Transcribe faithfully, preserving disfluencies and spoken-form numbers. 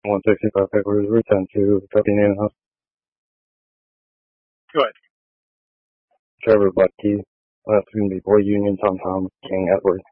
one sixty-five Pickers, Route ten to fifteen and a half. Go ahead. Trevor Butke, last going to be Boy Union, Tom Tom, King Edward.